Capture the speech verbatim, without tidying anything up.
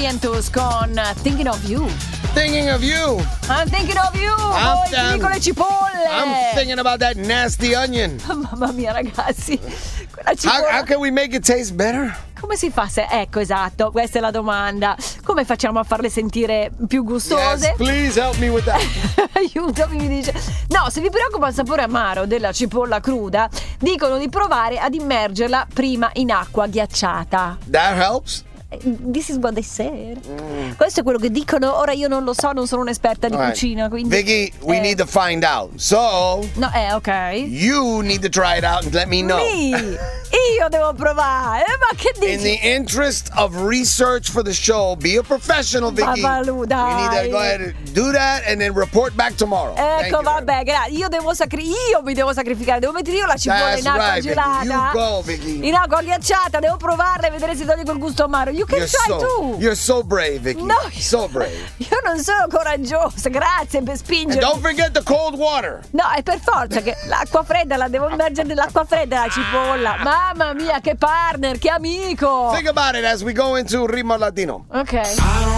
Barrientos con Thinking of You. Thinking of you. I'm thinking of you. I'm, Voi I'm, con le cipolle. I'm thinking about that nasty onion. Mamma mia, ragazzi. Quella cipolla. How, how can we make it taste better? Come si fa se... Ecco, esatto, questa è la domanda. Come facciamo a farle sentire più gustose? Yes, please help me with that. Aiutami, mi dice. No, se vi preoccupa il sapore amaro della cipolla cruda, dicono di provare ad immergerla prima in acqua ghiacciata. That helps? This is what they said. Mm. Questo è quello che dicono. Ora io non lo so, non sono un'esperta di All cucina, right. quindi Vicky, we eh. need to find out. So, no, eh, ok. you need to try it out and let me know. Me? Io devo provare. Eh, ma che dici? In the interest of research for the show, be a professional, Vicky. Babalu, dai. We need to go ahead and do that and then report back tomorrow. Ecco, vabbè, grazie. Io devo sacri- io mi devo sacrificare. Devo mettere io la cipolla That's in acqua right, gelata. Vicky. You go, Vicky. In acqua ghiacciata, devo provarla e vedere se toglie quel gusto amaro. You can You're try so, too. You're so brave, Vicky. No, so brave. Io non sono coraggiosa, grazie per And spingere. don't forget the cold water. No, è per forza che l'acqua fredda la devo immergere nell'acqua fredda la cipolla. Mamma mia, che partner, che amico. Think about it as we go into Ritmo Latino. Ok.